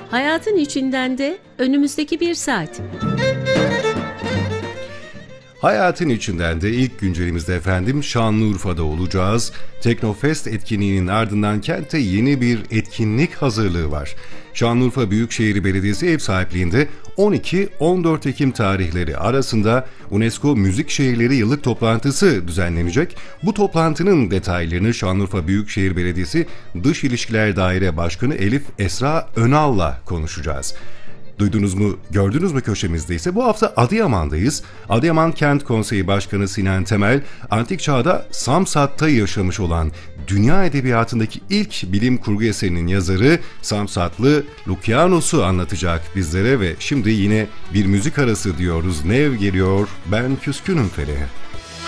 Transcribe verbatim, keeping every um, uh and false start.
Hayatın içinden de önümüzdeki bir saat. Hayatın içinden de ilk güncelimizde efendim Şanlıurfa'da olacağız. Teknofest etkinliğinin ardından kente yeni bir etkinlik hazırlığı var. Şanlıurfa Büyükşehir Belediyesi ev sahipliğinde on iki on dört Ekim tarihleri arasında UNESCO Müzik Şehirleri Yıllık Toplantısı düzenlenecek. Bu toplantının detaylarını Şanlıurfa Büyükşehir Belediyesi Dış İlişkiler Daire Başkanı Elif Esra Önal'la konuşacağız. Duydunuz mu, gördünüz mü köşemizde ise bu hafta Adıyaman'dayız. Adıyaman Kent Konseyi Başkanı Sinan Temel, antik çağda Samsat'ta yaşamış olan dünya edebiyatındaki ilk bilim kurgu eserinin yazarı Samsatlı Lukianos'u anlatacak bizlere ve şimdi yine bir müzik arası diyoruz. Nev geliyor, ben küskünüm feleğe.